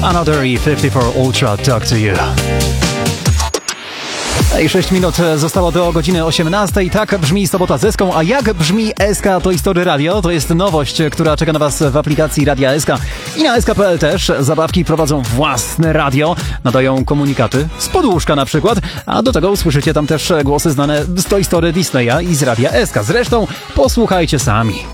Another i 54 Ultra Talk to You. I 6 minut zostało do godziny 18. Tak brzmi Sobota z Eską, a jak brzmi SK Toy Story Radio? To jest nowość, która czeka na Was w aplikacji Radia SK i na sk.pl też. Zabawki prowadzą własne radio, nadają komunikaty z podłóżka na przykład, a do tego usłyszycie tam też głosy znane z Toy Story Disneya i z Radia SK. Zresztą posłuchajcie sami.